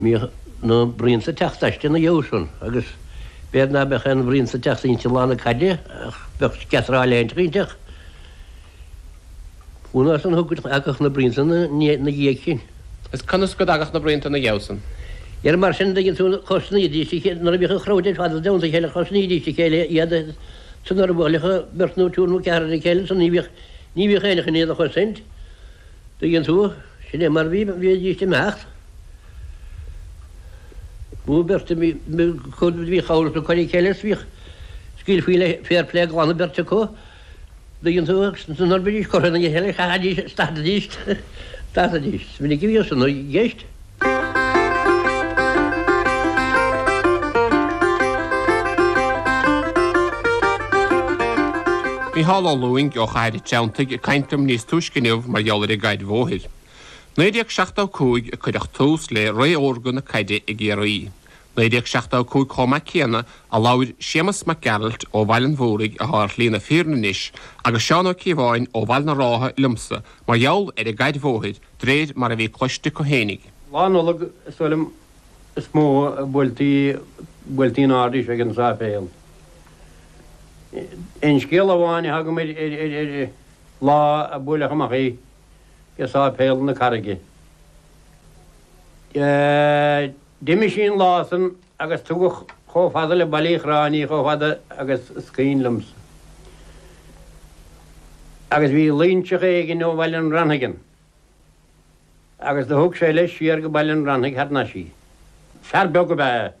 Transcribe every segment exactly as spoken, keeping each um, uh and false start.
Mí nó brín sa teachtaiste na dheosún agus bead na bech an brín sa teachta in lána caide bech ceará leintríteach. Úna san thugad agach na brín na dhéichin. Is canas go agach na brín na dheosan. Ar mar sin gin tú chosnídí nar bhícha chráide fád dana chéile chosnídí chéile iad san ar bhlecha bertnú túnú cear chéile san ní ní bhí chéile chunéad a chosint. Du gin tú sin é mar bhí bhí díiste mecht. Bú berte chud bhí chaáil go choí chéile bhí scíil fíle féarlé glána berte có. Du gin tú nar bhí chorna chéile chadí stadíist stadíist. Minic bhí san géist. Bhí hála luing ó chaid teantaigh a caintam níos tuiscinneamh mar geallar i gaiid bhóthir. Néideag seachtá cúig a chuideach tús le ré organ na caide i ggéirí. Néideag seachtá cúig chomá céanna a láir Seamus McGarrett ó bhailan mhórig a thar lína fíorna níis agus seánó cíomháin ó bhail na rátha lumsa mar geall ar i gaiid bhóthir dréad mar a bhí cloiste go hénig. Lánolag solim smó builtí builtí nárdís ag an sápéil. In scéal amháin ha go lá a buileach amachí go sápéil na carige. Diimi sin lásan agus tu chófada le bailíchráí chófada agus scílums. Agus bhí línteach é gin nó bhil an ranhagan. Agus de thug sé leis siar go bail an ranhaigh harna sí. Fear be go be.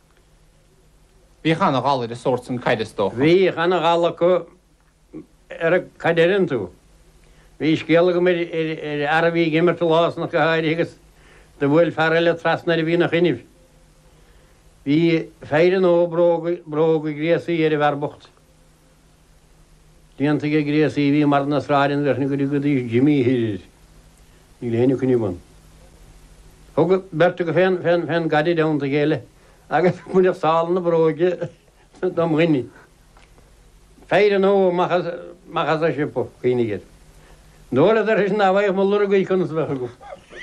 Bhí chana gála de sort san caidestó. Bhí chana gála go ar a caidirin tú. Bhí scéala go ar a bhí gimmar tú lásna go háir agus de bhfuil fearile trasna a bhí nach chinineh. Bhí féidir ó bróga gréasaí ar a bharbocht. Díanta go gréasaí bhí mar na sráidin bheithna go go dtí Jimmy Hill. Ní léanú chuníban. Thugad berta go féin féin gadi dánta géile. Agus muidir sáil na bróide dom rinne. Féidir nó machas a sipo chuinigir. Nóla ar is ná bhaigh má lura go chunas bhecha go.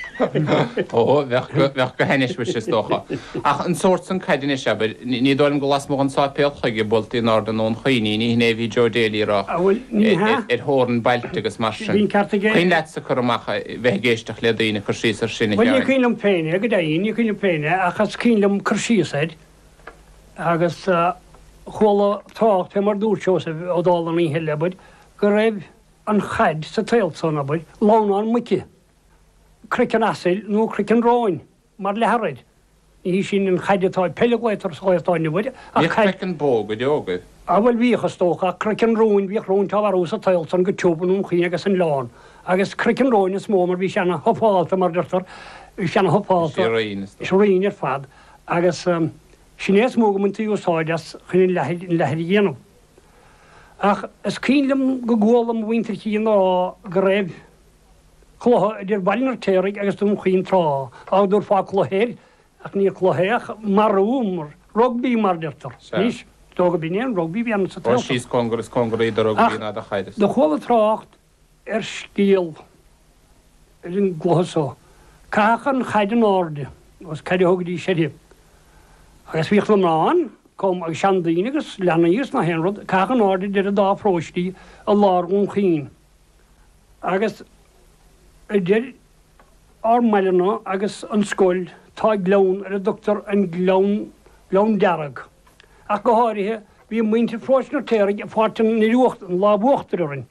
Ó bheith go henis bhui is dócha. Ach an sort san caiidirine se, ní dóim go las mó an sápéal chuige boltaí ná an ón chuoine, ní néhí Joe Daly rá ar thóran bailte agus mar sin. Chuin leit sa chumacha bheith géisteach le daoine chu síos ar sinna. Well, you cílam péine, go daon, you cílam péine, achas cílam chursíosaid, agus chóla tácht mar dúrseos ó dálan í heilebud, go raibh an chaid sa tailsóna bud, lána an muici. Crican asil, nó crican ráin, mar leharraid. Ní sin an chaidetáid pelegleitar sáirtáinne bud. Ní crican bóga deoga. A bhfuil bhíchas tócha, crican róin, bhíoch róin táharú sa tailsón go túbanún chuine agus an lán. Agus crican róin is mó mar bhí seanna hopáilta mar dirtar, bhí seanna hopáilta. Is réin ar fad. Agus sinnéas móga mun tíú sáidas chuine lehead dhéanam. Ach, is cílam go ggólam winter cían á go raibh chlótha idir bailnar téirigh agus dún chuoin trá. Á dúr fá chlóhéir, ach ní chlóhéach marúm, rugbí mar dirtar. Nís, tóga bínéan, rugbí bíann sa Ó síos congur is congur idir rugbí ná a chaides. De chóla trácht ar scíal ar an glósó. Cáchan chaidan áde, os caidir hogadí sédib. Agus bhíoch lemrán, com ag seandaín agus leanaíos na henrod, cáchan áde dir a dá próistí a lárún chin. Agus idir ar meilena agus an scoil tá glón ar a doctor an glón glón dearag. Ach go háirithe bhí muinte fóisnar téirigh a fátain na lucht an lábhuachtarin.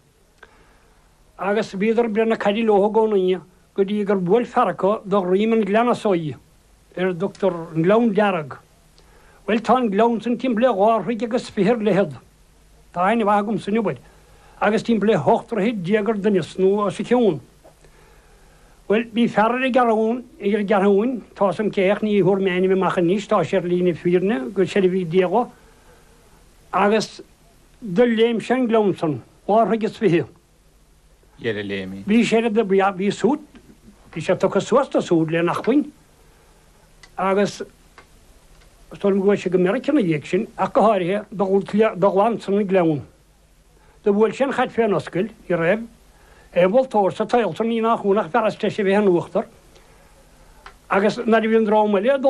Agus bhíidir brena caidí lótha gónaí go dtí gur bhfuil ferracha do riman glenasóí ar doctor an glón dearag. Well tá an glón san timp le gáthraigh agus fihir lehead. Tá aine bhagum san nubad. Agus timp le hochtarthaid déagar duine nó a sa ceún. Well, bí ferrar i garún, i'r garún, tá sam ceach ní hwr meini me machan nís, tá sér lína fyrne, go sér bhí dégo. Agus dy leim sean glónsan, áragus fihi. I'r leimi. Bhí sér dy bia bhí súd, bhí sér tócha suasta súd le nachfuin. Agus storm gwa sé gymerican a dhéic sin, ac go háirithe doglansan i glón. Dy bhfuil sin chaid fér noscail, i raibh, e bhfuil tór sa tailsan í nach húnach feras te sé bhí an uachtar. agus na bhíon rámile